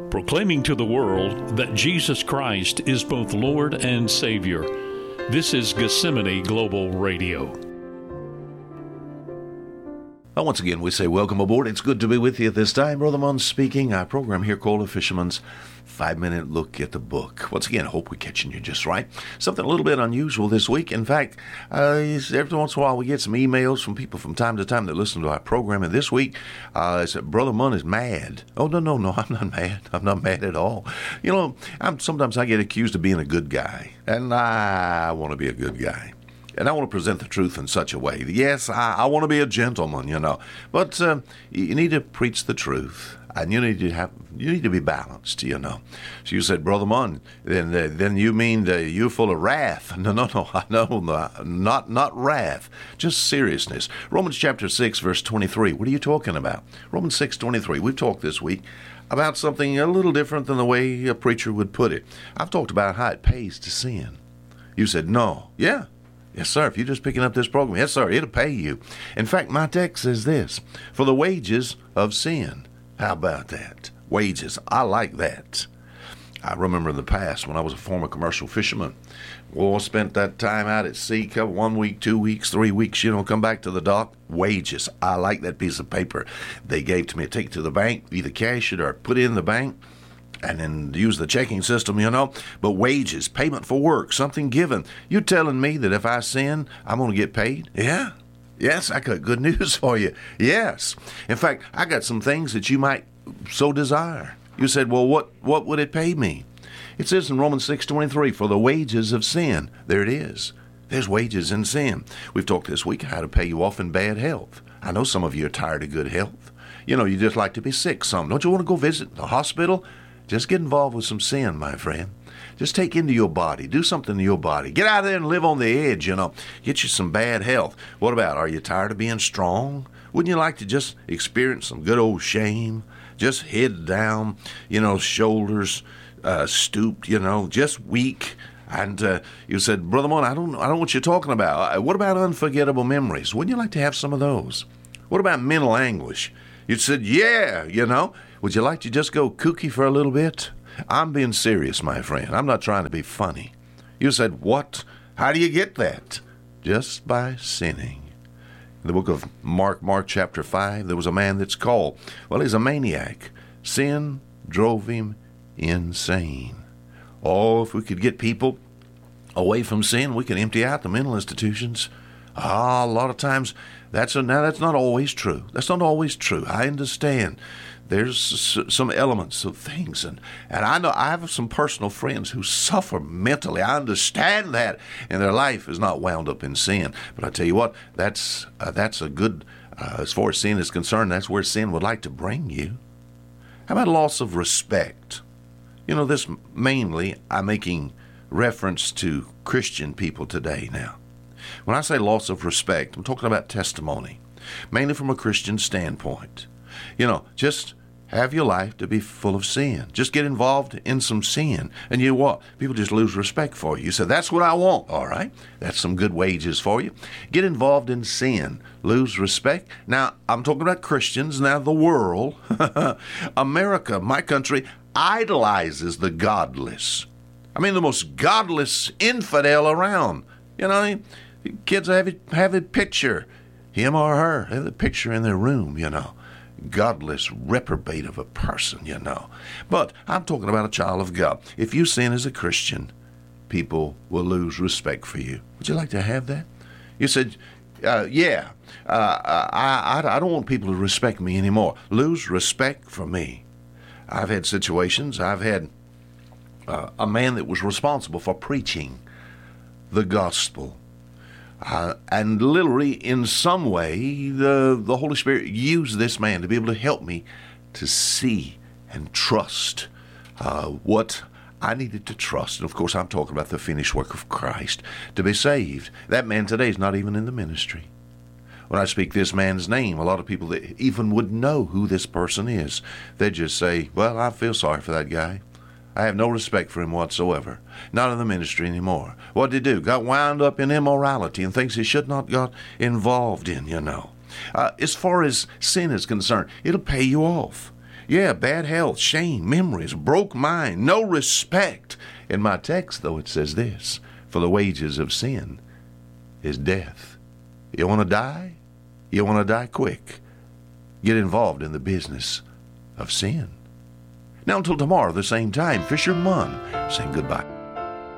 proclaiming to the world that Jesus Christ is both Lord and Savior. This is Gethsemane Global Radio. Well, once again, we say welcome aboard. It's good to be with you at this time. Brother Munn speaking. Our program here called A Fisherman's 5-Minute Look at the Book. Once again, I hope we're catching you just right. Something a little bit unusual this week. In fact, every once in a while we get some emails from people from time to time that listen to our program. And this week, they said, Brother Munn is mad. Oh, no, I'm not mad. I'm not mad at all. You know, sometimes I get accused of being a good guy. And I want to be a good guy. And I want to present the truth in such a way. Yes, I want to be a gentleman, you know. But you need to preach the truth. And you need to be balanced, you know. So you said, Brother Munn, then you mean you're full of wrath. No, not wrath. Just seriousness. Romans chapter 6, verse 23. What are you talking about? Romans 6:23. We've talked this week about something a little different than the way a preacher would put it. I've talked about how it pays to sin. You said, no. Yeah. Yes, sir. If you're just picking up this program, yes, sir, it'll pay you. In fact, my text says this, for the wages of sin. How about that? Wages. I like that. I remember in the past when I was a former commercial fisherman, I spent that time out at sea, 1 week, 2 weeks, 3 weeks, come back to the dock. Wages. I like that piece of paper they gave to me to take to the bank, either cash it or put it in the bank. And then use the checking system, But wages, payment for work, something given. You're telling me that if I sin, I'm going to get paid? Yeah. Yes, I got good news for you. Yes. In fact, I got some things that you might so desire. You said, well, what would it pay me? It says in Romans 6:23, for the wages of sin. There it is. There's wages in sin. We've talked this week how to pay you off in bad health. I know some of you are tired of good health. You just like to be sick some. Don't you want to go visit the hospital? Just get involved with some sin, my friend. Just take into your body. Do something to your body. Get out there and live on the edge, Get you some bad health. What about, are you tired of being strong? Wouldn't you like to just experience some good old shame? Just head down, shoulders stooped, just weak. And you said, Brother Munn, I don't know what you're talking about. What about unforgettable memories? Wouldn't you like to have some of those? What about mental anguish? You said, yeah, Would you like to just go kooky for a little bit? I'm being serious, my friend. I'm not trying to be funny. You said, what? How do you get that? Just by sinning. In the book of Mark chapter 5, there was a man that's called. Well, he's a maniac. Sin drove him insane. Oh, if we could get people away from sin, we could empty out the mental institutions. A lot of times, that's not always true. That's not always true. I understand. There's some elements of things, and I know I have some personal friends who suffer mentally. I understand that, and their life is not wound up in sin. But I tell you what, that's a good, as far as sin is concerned, that's where sin would like to bring you. How about loss of respect? This mainly I'm making reference to Christian people today now. When I say loss of respect, I'm talking about testimony, mainly from a Christian standpoint. Just have your life to be full of sin. Just get involved in some sin. And you know what? People just lose respect for you. You say, that's what I want. All right. That's some good wages for you. Get involved in sin. Lose respect. Now, I'm talking about Christians. Now, the world, America, my country, idolizes the godless. I mean, the most godless infidel around. Kids have a picture, him or her, have the picture in their room, Godless reprobate of a person, But I'm talking about a child of God. If you sin as a Christian, people will lose respect for you. Would you like to have that? You said, yeah, I don't want people to respect me anymore. Lose respect for me. I've had situations. I've had a man that was responsible for preaching the gospel. And literally, in some way, the Holy Spirit used this man to be able to help me to see and trust what I needed to trust. And, of course, I'm talking about the finished work of Christ to be saved. That man today is not even in the ministry. When I speak this man's name, a lot of people that even would know who this person is, they just say, well, I feel sorry for that guy. I have no respect for him whatsoever. Not in the ministry anymore. What did he do? Got wound up in immorality and things he should not got involved in, As far as sin is concerned, it'll pay you off. Yeah, bad health, shame, memories, broke mind, no respect. In my text, though, it says this: for the wages of sin is death. You want to die? You want to die quick? Get involved in the business of sin. Now until tomorrow, the same time, Fisher Munn saying goodbye.